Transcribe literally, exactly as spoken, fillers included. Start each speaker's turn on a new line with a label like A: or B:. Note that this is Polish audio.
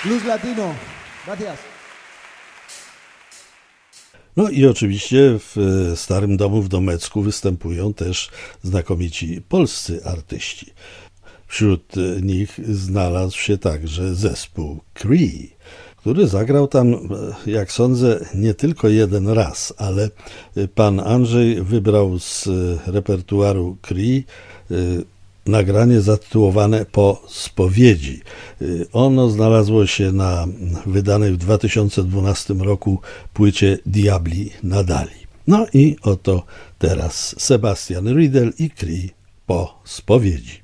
A: Blues Latino. Gracias.
B: No i oczywiście w Starym Domu w Domecku występują też znakomici polscy artyści. Wśród nich znalazł się także zespół Cree, który zagrał tam, jak sądzę, nie tylko jeden raz, ale pan Andrzej wybrał z repertuaru Cree nagranie zatytułowane Po spowiedzi. Ono znalazło się na wydanej w dwa tysiące dwunastym roku płycie Diabli Nadali. No i oto teraz Sebastian Riedel i Cree Po spowiedzi.